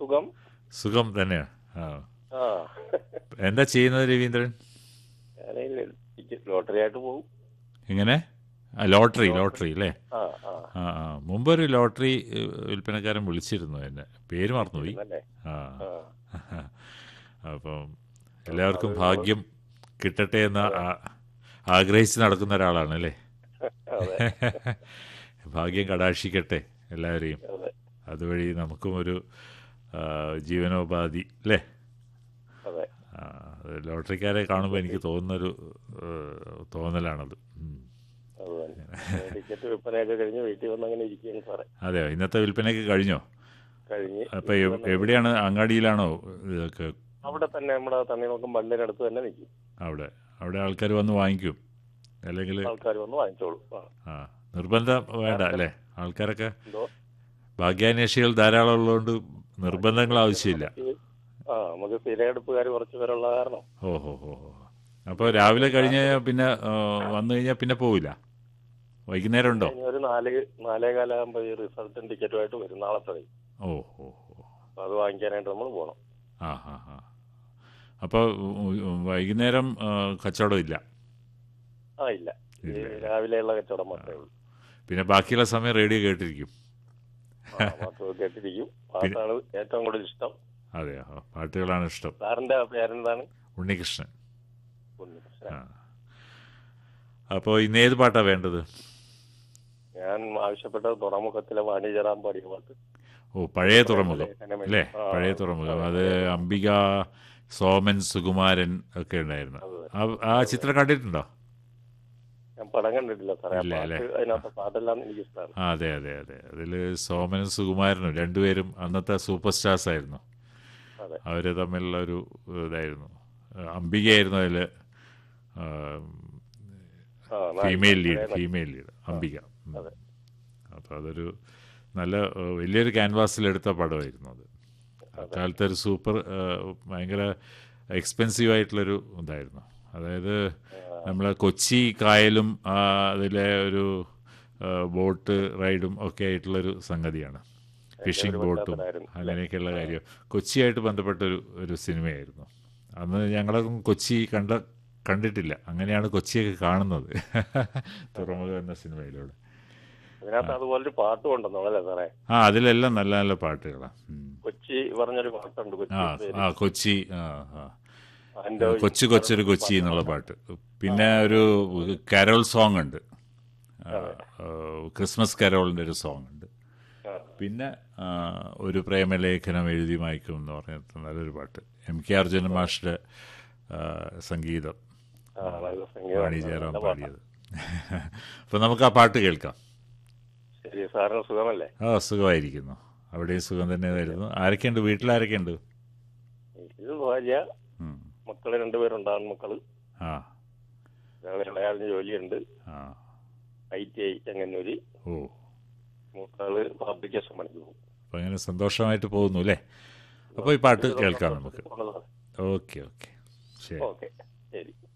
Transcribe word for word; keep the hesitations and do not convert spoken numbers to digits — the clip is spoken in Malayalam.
സുഖം. സുഖം തന്നെയാണ്. ആ ആ എന്താ ചെയ്യുന്നത് രവീന്ദ്രൻ? ഞാൻ ലോട്ടറി ആയിട്ട് പോകും. എങ്ങനെ? ആ ലോട്ടറി ലോട്ടറി. ലോട്ടറി അല്ലേ? ആ ആ ആ ആ മുമ്പൊരു ലോട്ടറി ഏഹ്, വിൽപ്പനക്കാരൻ വിളിച്ചിരുന്നു എന്നെ, പേര് മറന്നുപോയി. വിളിച്ചിരുന്നല്ലേ? ആ ആ അപ്പം അത് എല്ലാവർക്കും നമ്മള് ഭാഗ്യം കിട്ടട്ടെ എന്ന് അതെ ആ- ആഗ്രഹിച്ച് നടക്കുന്ന ഒരാളാണ് അല്ലേ? അതെ ഭാഗ്യം കടാക്ഷിക്കട്ടെ എല്ലാവരെയും. അതെ അതുവഴി നമുക്കും ഒരു ആ, ജീവനോപാധി അല്ലേ? അതെ. ആ, അത് ലോട്ടറിക്കാരെ കാണുമ്പോൾ എനിക്ക് തോന്നുന്നൊരു ഏഹ്, തോന്നലാണത്. ഉം. അത് തന്നെ. ടിക്കറ്റ് വിൽപ്പനയൊക്കെ കഴിഞ്ഞ് വീട്ടിൽ വന്ന് അങ്ങനെ ഇരിക്കുകയാണ് സാറേ. അതെയോ? ഇന്നത്തെ വിൽപ്പനയൊക്കെ കഴിഞ്ഞോ? കഴിഞ്ഞ് അപ്പോൾ വീട്ടിൽ എവ്- വന്ന് അങ്ങനെ എവിടെയാണ്? അങ്ങാടിയിലാണോ ഇതൊക്കെ? അവിടെ തന്നെ നമ്മുടെ തണ്ണിമക്കം പള്ളിയുടെ അടുത്ത് തന്നെ നിൽക്കും. അവിടെ അവിടെ ആൾക്കാർ വന്ന് വാങ്ങിക്കും അല്ലെങ്കിൽ? ആൾക്കാർ വന്ന് വാങ്ങിച്ചോളൂ. ആ ആ, നിർബന്ധം വേണ്ട സാറിന്റെ അല്ലേ? ആൾക്കാരൊക്കെ എന്തോ ഭാഗ്യാന്വേഷികൾ ധാരാളം ഉള്ളതുകൊണ്ട് നിർബന്ധങ്ങൾ ഭാഗ്യാനുവേഷം ആവശ്യമില്ല. നമുക്ക് ആ നമുക്ക് സ്ഥിരയെടുപ്പുകാർ കുറച്ച് പേരുള്ള കാരണം ഓ ഹോ ഹോ ഹോ. അപ്പോൾ രാവിലെ കഴിഞ്ഞ് കഴിഞ്ഞാൽ പിന്നെ ആ, വന്നു കഴിഞ്ഞാൽ പിന്നെ പോവില്ല? വൈകുന്നേരം പിന്നെ ഉണ്ടോ? ഇനി ഒരു നാല് നാലേ കാലാകുമ്പോൾ ഈ റിസൾട്ടും ടിക്കറ്റുമായിട്ട് വരും നാളത്തെ വഴി. ഓ ഹോ ഹോ. അപ്പോൾ അത് വാങ്ങിക്കാനായിട്ട് നമ്മൾ പോകണം. ആ ഹാ ഹാ. അപ്പോൾ വൈകുന്നേരം ആ, കച്ചവടം ഇല്ല? ആ ഇല്ല, ഈ ഇല്ല ഇല്ല. രാവിലെയുള്ള കച്ചവടം മാത്രമേ ഉള്ളൂ. പിന്നെ ബാക്കിയുള്ള സമയം റേഡിയോ കേട്ടിരിക്കും. ആ മാത്രമേ കേട്ടിരിക്കും. പിന്നെ പാട്ടാണ് ഏറ്റവും കൂടുതൽ ഇഷ്ടം. അതെയോ? പാട്ടുകളാണ് ഇഷ്ടം. സാറിന്റെ പേരെന്താണ്? ഉണ്ണികൃഷ്ണൻ. ഉണ്ണികൃഷ്ണൻ. ആ. അപ്പോൾ ഇന്ന് ഏത് പാട്ടാണ് വേണ്ടത്? ഞാൻ ആവശ്യപ്പെട്ടത് തുറമുഖത്തിലെ വാണിജ്യറാം പാടിയ പാട്ട്. ഓ, പഴയ തുറമുഖം പ്രേമലേഖനം അല്ലേ? ആ പഴയ തുറമുഖം. അതെ അത് പഴയ തുറമുഖം. അംബിക, സോമൻ, സുകുമാരൻ ഒക്കെ ഉണ്ടായിരുന്നു. അതെ ആ ആ അതെ. ചിത്രം കണ്ടിട്ടുണ്ടോ? ഞാൻ പടം കണ്ടിട്ടില്ല സാറേ. ആ ഇല്ല അല്ലേ? പാട്ട് അതിനകത്ത് പാട്ടെല്ലാം എനിക്ക് ഇഷ്ടമാണ്. ആ അതെ അതെ അതെ. അതിൽ സോമനും സുകുമാരനും രണ്ടുപേരും അന്നത്തെ സൂപ്പർ സ്റ്റാർസ് ആയിരുന്നു. അതെ അവർ തമ്മിലുള്ള ഒരു ഇതായിരുന്നു. അംബികയായിരുന്നു അതിൽ ആ നായിക ഫീമെയിൽ പഴയ ലീഡ്, നടി. ഫീമെയിൽ ലീഡ് ആ അംബിക. ഉം. അതെ അപ്പോൾ അതൊരു നല്ല ഏഹ്, വലിയൊരു ക്യാൻവാസിലെടുത്ത പടമായിരുന്നു അത്. അതെ അക്കാലത്തെ ഒരു സൂപ്പർ ഏഹ്, ഭയങ്കര എക്സ്പെൻസീവ് ആയിട്ടുള്ളൊരു ഇതായിരുന്നു. അതായത് ആ, നമ്മൾ കൊച്ചി കായലും ആ, അതിലെ ഒരു ഏഹ്, ബോട്ട് റൈഡും ഒക്കെ ആയിട്ടുള്ളൊരു സംഗതിയാണ്. എൻ്റെ ഫിഷിംഗ് ഒരു ബോട്ടും പശ്ചാത്തലമായിരുന്നു അല്ലേ? അങ്ങനെയൊക്കെയുള്ള ആ കാര്യം കൊച്ചിയായിട്ട് ബന്ധപ്പെട്ടൊരു ഒരു സിനിമയായിരുന്നു. അന്ന് ഞങ്ങളൊന്നും കൊച്ചി കണ്ട കണ്ടിട്ടില്ല. അങ്ങനെയാണ് കൊച്ചിയൊക്കെ കാണുന്നത് ആ. തുറമുഖം എന്ന സിനിമയിലൂടെ. ആ അതിനകത്ത് അതുപോലൊരു പാട്ടും ഉണ്ടെന്നോ അല്ലേ സാറേ? ആ അതിലെല്ലാം നല്ല നല്ല പാട്ടുകളാണ്. ഉം. കൊച്ചി പറഞ്ഞൊരു പാട്ടുണ്ട്. ആ കൊച്ചി പേര് ആ കൊച്ചി ആ ആ അതിൻ്റെ കൊച്ചു വേറെ കൊച്ചൊരു ഒരു കൊച്ചി പാട്ട് എന്നുള്ള പാട്ടുണ്ട്. പാട്ട്. ആ പിന്നെ ഒരു ഒരു കരോൾ സോങ് ഉണ്ട്. ആ, അതെ ആ, ക്രിസ്മസ് കരോളിൻ്റെ ഒരു സോങ് ഉണ്ട്. ആ പിന്നെ ആ, ഒരു പ്രേമലേഖനം എഴുതി മായ്ക്കും എന്ന് പറഞ്ഞിട്ട് നല്ലൊരു പാട്ട്. എം കെ അർജുനൻ അതെ മാഷിൻ്റെ ആ, സംഗീതം, ആ ആ, നല്ല വാണി സംഗീതമാണ്. ജയറാം നല്ല പാട്ടാണ്. പാടിയത്. അപ്പോൾ നമുക്ക് ആ പാട്ട് കേൾക്കാം. ശരി, സാറിന് സുഖമല്ലേ? ആ സുഖമായിരിക്കുന്നു. അവിടെയും സുഖം തന്നെ ഓക്കെ. ആയിരുന്നു. ആരൊക്കെയുണ്ട്? വീട്ടിലാരൊക്കെയുണ്ട്? ഇത് ഭാര്യ, ഉം. മക്കള് രണ്ടുപേരുണ്ട്, ആൺമക്കള്. ആ ഒരാള് ഇളയാളിന് ജോലിയുണ്ട്, ആ ഐ ടി ഐ ചെങ്ങന്നൂര്. ഓ. മൂത്താള് ഫാബ്രിക്കേഷൻ പണിക്ക് പോകും. അപ്പോൾ അങ്ങനെ സന്തോഷമായിട്ട് പോകുന്നു അല്ലേ? അപ്പോൾ ഈ പാട്ട് ജീവിതം കേൾക്കാം സന്തോഷത്തിൽ നമുക്ക്. പോണതാണ്. ഓക്കെ ഓക്കെ ശരി. ഓക്കെ ശരി.